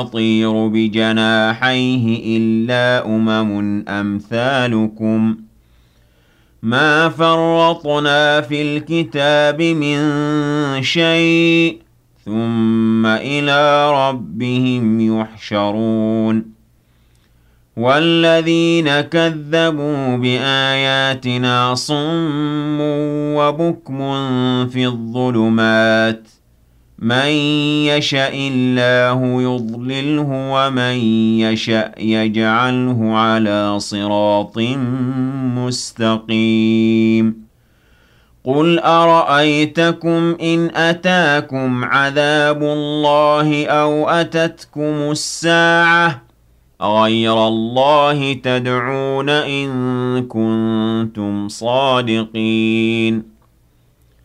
يطير بجناحيه إلا أمثالكم ما فرطنا في الكتاب من شيء ثم إلى ربهم يحشرون والذين كذبوا بآياتنا صم وبكم في الظلمات من يشاء الله يضلله ومن يشاء يجعله على صراط مستقيم قل أرأيتكم إن أتاكم عذاب الله أو أتتكم الساعة غير الله تدعون إن كنتم صادقين